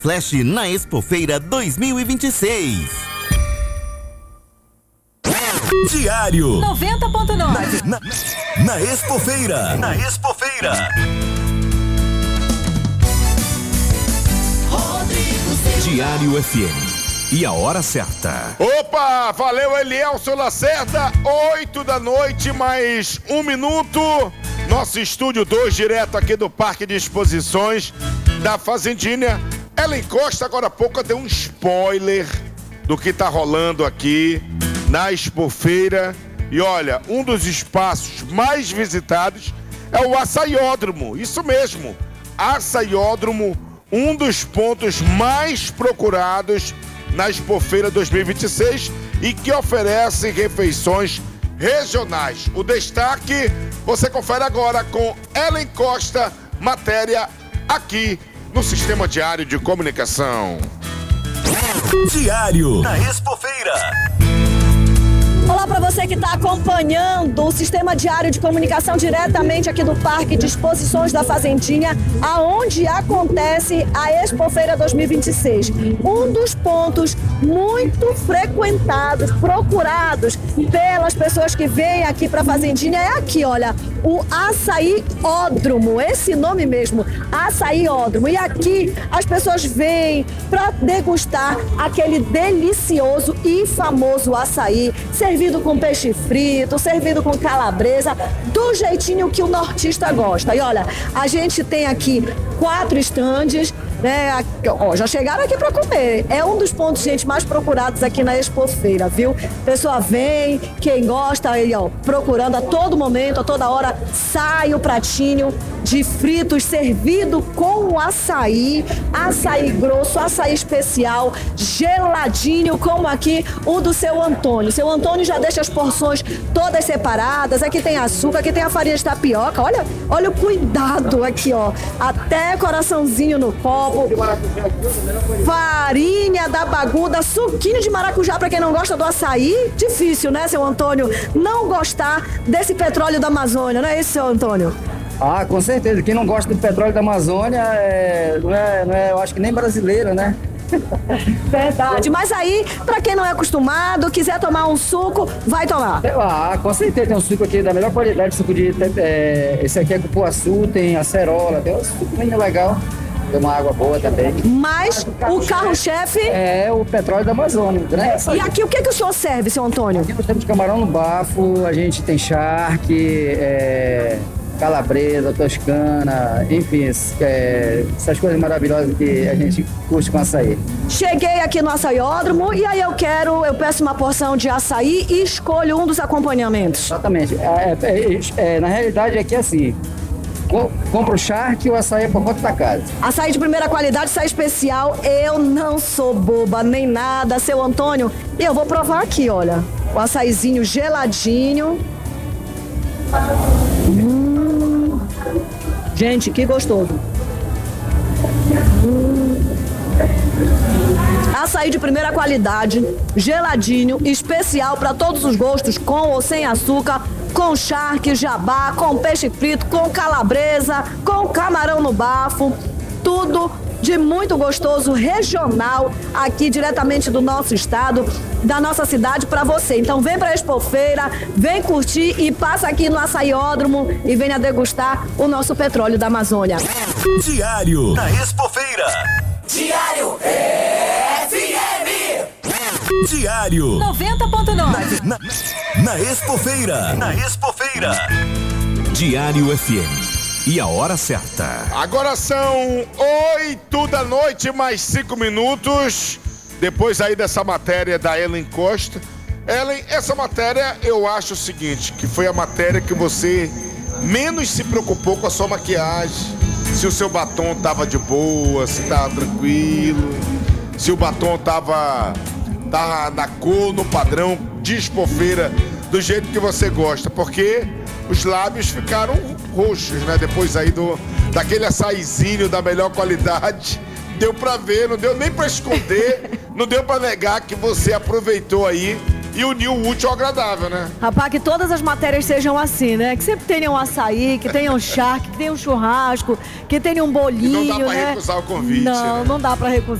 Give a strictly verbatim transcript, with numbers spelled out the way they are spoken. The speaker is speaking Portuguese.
Flash na Expofeira dois mil e vinte e seis. Diário noventa ponto nove. Na, na, na Expofeira. Na Expofeira. Diário F M. E a hora certa. Opa, valeu Elielson Lacerda, oito da noite, mais um minuto. Nosso estúdio dois, direto aqui do Parque de Exposições da Fazendinha. Ellen Costa, agora há pouco, deu um spoiler do que tá rolando aqui na Expofeira. E olha, um dos espaços mais visitados é o Açaiódromo. Isso mesmo, Açaiódromo, um dos pontos mais procurados na Expofeira dois mil e vinte e seis e que oferece refeições regionais. O destaque você confere agora com Ellen Costa, matéria aqui no Sistema Diário de Comunicação. Diário da Expofeira. Olá para você que está acompanhando o Sistema Diário de Comunicação diretamente aqui do Parque de Exposições da Fazendinha, aonde acontece a Expofeira dois mil e vinte e seis. Um dos pontos muito frequentados, procurados pelas pessoas que vêm aqui para a Fazendinha é aqui, olha, o Açaiódromo, esse nome mesmo, Açaiódromo. E aqui as pessoas vêm para degustar aquele delicioso e famoso açaí, servido com peixe frito, servido com calabresa, do jeitinho que o nortista gosta. E olha, a gente tem aqui quatro estandes, né? Ó, já chegaram aqui para comer. É um dos pontos, gente, mais procurados aqui na Expofeira, viu? Pessoa vem, quem gosta, aí, ó, procurando a todo momento, a toda hora, sai o pratinho de fritos servido com o açaí, açaí grosso, açaí especial, geladinho, como aqui o do seu Antônio. Seu Antônio já deixa as porções todas separadas. Aqui tem açúcar, aqui tem a farinha de tapioca. Olha, olha o cuidado aqui, ó. Até coraçãozinho no copo. Farinha da Baguda, suquinho de maracujá para quem não gosta do açaí. Difícil, né, seu Antônio, não gostar desse petróleo da Amazônia, não é isso, seu Antônio? Ah, com certeza. Quem não gosta do petróleo da Amazônia é, não, é, não é, eu acho que nem brasileiro, né? Verdade, mas aí, pra quem não é acostumado, quiser tomar um suco, vai tomar. Ah, com certeza, tem um suco aqui da melhor qualidade, suco de, é, esse aqui é cupuaçu, tem acerola, tem um suco bem legal, tem uma água boa também. Mas o carro-chefe é o petróleo da Amazônia, né? E aqui o que, que o senhor serve, seu Antônio? Aqui nós temos camarão no bafo, a gente tem charque, é... calabresa, toscana, enfim, é, essas coisas maravilhosas que a gente curte com açaí. Cheguei aqui no Açaiódromo e aí eu quero, eu peço uma porção de açaí e escolho um dos acompanhamentos. Exatamente. É, é, é, na realidade aqui é assim, compra o charque e o açaí é por conta da casa. Açaí de primeira qualidade, açaí especial, eu não sou boba nem nada, seu Antônio. E eu vou provar aqui, olha, o açaizinho geladinho. Hum. Gente, que gostoso. Hum. Açaí de primeira qualidade, geladinho, especial para todos os gostos, com ou sem açúcar, com charque, jabá, com peixe frito, com calabresa, com camarão no bafo, tudo de muito gostoso, regional, aqui diretamente do nosso estado, da nossa cidade para você. Então vem pra Expofeira, vem curtir e passa aqui no Açaiódromo e venha degustar o nosso petróleo da Amazônia. Diário da Expofeira. Diário F M. Diário noventa ponto nove. Na, na, na Expofeira. Na Expofeira. Diário F M. E a hora certa. Agora são oito da noite, mais cinco minutos. Depois aí dessa matéria da Ellen Costa. Ellen, essa matéria eu acho o seguinte, que foi a matéria que você menos se preocupou com a sua maquiagem. Se o seu batom tava de boa, se tava tranquilo, se o batom tava, tava na cor, no padrão de Expofeira, do jeito que você gosta. Porque os lábios ficaram roxos, né? Depois aí do, daquele açaizinho da melhor qualidade. Deu pra ver, não deu nem pra esconder, não deu pra negar que você aproveitou aí e unir o útil ao agradável, né? Rapaz, que todas as matérias sejam assim, né? Que sempre tenha um açaí, que tenha um charque, que tenha um churrasco, que tenha um bolinho, E não dá pra né? recusar o convite, Não, né? não dá pra recusar.